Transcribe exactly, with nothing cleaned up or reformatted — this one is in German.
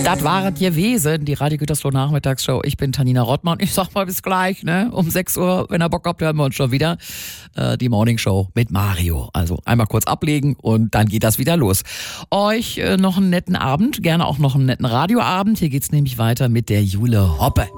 Das waren gewesen, die Radio Gütersloh Nachmittagsshow. Ich bin Tanina Rottmann. Ich sag mal bis gleich, ne? Um sechs Uhr, wenn ihr Bock habt, hören wir uns schon wieder. Äh, die Morning Show mit Mario. Also einmal kurz ablegen und dann geht das wieder los. Euch äh, noch einen netten Abend, gerne auch noch einen netten Radioabend. Hier geht's nämlich weiter mit der Jule Hoppe.